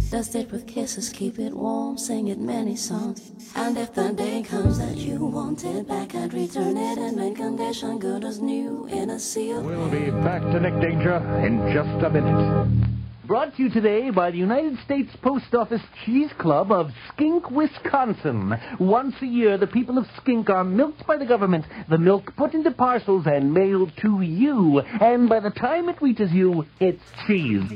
Dust it with kisses, keep it warm, sing it many songs. And if the day comes that you want it back, I'd return it in mint condition, good as new, in a seal. We'll be back to Nick Danger in just a minute. Brought to you today by the United States Post Office Cheese Club of Skink, Wisconsin. Once a year, the people of Skink are milked by the government, the milk put into parcels and mailed to you. And by the time it reaches you, it's cheese.